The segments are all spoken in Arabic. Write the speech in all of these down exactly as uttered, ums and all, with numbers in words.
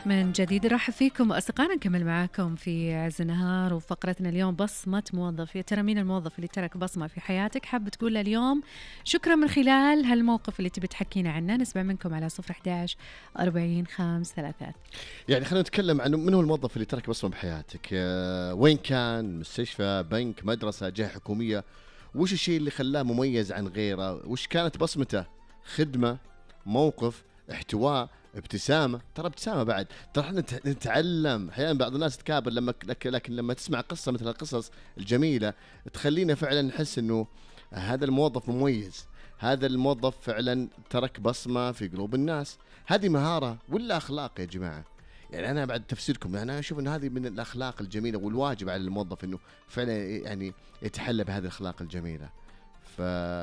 من جديد نرحب فيكم أصدقائنا، نكمل معاكم في عز النهار وفقرتنا اليوم بصمة موظف. يا ترى مين الموظف اللي ترك بصمة في حياتك حاب تقول له اليوم شكرا من خلال هالموقف اللي تبي تحكينا عنه؟ نسمع منكم على صفر أحد عشر أربعين خمس ثلاثات. يعني خلينا نتكلم عن من هو الموظف اللي ترك بصمة بحياتك. أه وين كان؟ مستشفى، بنك، مدرسة، جهة حكومية؟ وش الشيء اللي خلاه مميز عن غيره؟ وش كانت بصمته؟ خدمة، موقف، احتواء، ابتسامة. ترى ابتسامة بعد، ترى احنا نتعلم. احيانا بعض الناس تكابر لما لكن لما تسمع قصة مثل القصص الجميلة تخلينا فعلا نحس انه هذا الموظف مميز، هذا الموظف فعلا ترك بصمة في قلوب الناس. هذه مهارة ولا أخلاق يا جماعة؟ يعني أنا بعد تفسيركم أنا أشوف أن هذه من الأخلاق الجميلة والواجب على الموظف أنه فعلا يعني يتحلى بهذه الأخلاق الجميلة. ف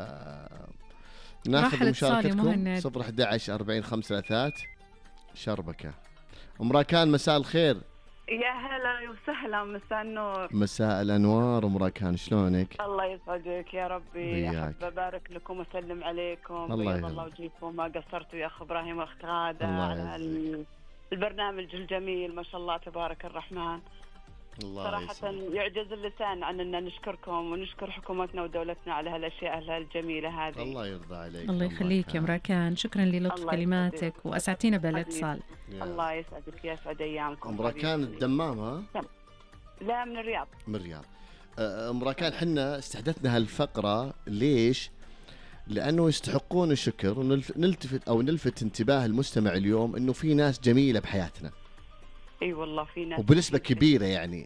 ناخذ مشاركتكم صفر أحد عشر أربعين خمس ثلاثات. شربكة أم راكان، مساء الخير. يا هلا وسهلا، مساء النور. مساء الأنوار أم راكان، شلونك؟ الله يسعدك يا ربي. أحب أبارك لكم وأسلم عليكم. الله بيض الله وجهكم، ما قصرتوا يا أخ إبراهيم وأخت غادة على البرنامج الجميل، ما شاء الله تبارك الرحمن. الله صراحة يسعدك. يعجز اللسان عن أن نشكركم ونشكر حكومتنا ودولتنا على هالأشياء الجميلة هذه. الله يرضى عليك. الله يخليك يا مراكان، شكرا للطف كلماتك وأسعدتينا بالاتصال. الله يسعدك، يسعد أيامكم. مراكان الدمام؟ ها؟ لا، من الرياض. من الرياض. مراكان، حنا استحدثنا هالفقرة ليش؟ لأنه يستحقون الشكر، ونلتفت أو نلفت انتباه المستمع اليوم إنه في ناس جميلة بحياتنا. اي أيوة والله في ناس وبنسبة كبيرة، يعني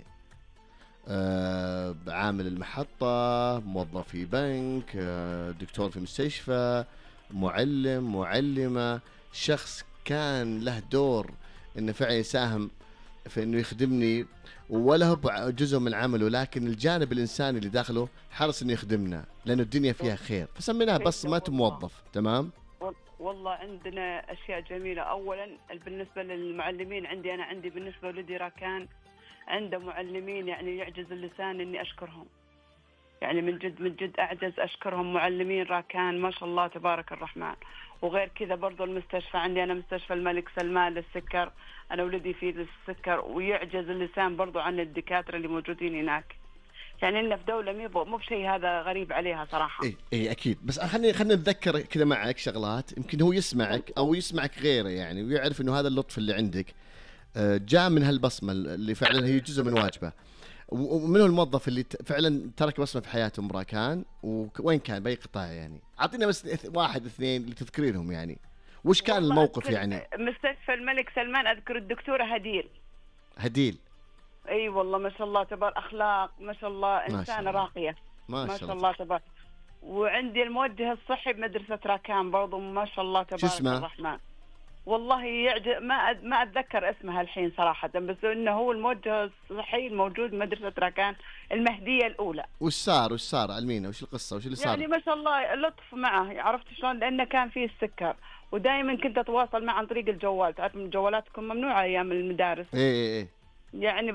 آه عامل المحطة، موظف في بنك، آه دكتور في مستشفى، معلم، معلمة، شخص كان له دور إنه فعلا يساهم في إنه يخدمني ولا هو جزء من عمله، لكن الجانب الإنساني اللي داخله حرص إنه يخدمنا لأنه الدنيا فيها خير، فسميناه بصمة موظف. تمام. والله عندنا أشياء جميلة. أولا بالنسبة للمعلمين، عندي أنا عندي بالنسبة لولدي راكان عنده معلمين يعني يعجز اللسان إني أشكرهم، يعني من جد من جد أعجز أشكرهم. معلمين راكان ما شاء الله تبارك الرحمن. وغير كذا برضو المستشفى، عندي أنا مستشفى الملك سلمان للسكر، أنا ولدي فيه للسكر، ويعجز اللسان برضو عن الدكاترة اللي موجودين هناك. يعني إنه في دولة مو مو بشيء هذا غريب عليها صراحة. إيه إيه أكيد، بس خلني خلني نتذكر كذا معك شغلات يمكن هو يسمعك أو يسمعك غيره يعني، ويعرف إنه هذا اللطف اللي عندك جاء من هالبصمة اللي فعلا هي جزء من واجبه. ومن هو الموظف اللي فعلا ترك بصمة في حياته مراكان، وين كان بأي قطاع؟ يعني أعطينا بس واحد اثنين اللي تذكرينهم، يعني وش كان الموقف؟ يعني مستشفى الملك سلمان أذكر الدكتورة هديل. هديل اي أيوة والله ما شاء الله تبارك، اخلاق ما شاء الله، انسانه راقيه ما, ما شاء الله تبارك. وعندي الموجه الصحي بمدرسه راكان برضو ما شاء الله تبارك الرحمن. والله يعجب، ما ما اتذكر اسمها الحين صراحه، بس انه هو الموجه الصحي الموجود بمدرسه راكان المهديه الاولى. وش صار وش صار علمينا؟ وش القصه؟ وش اللي صار؟ يعني ما شاء الله لطف معه، عرفت شلون؟ لانه كان فيه السكر، ودائما كنت اتواصل معه عن طريق الجوال. تعرف الجوالات تكون ممنوعه ايام المدارس. ايه ايه يعني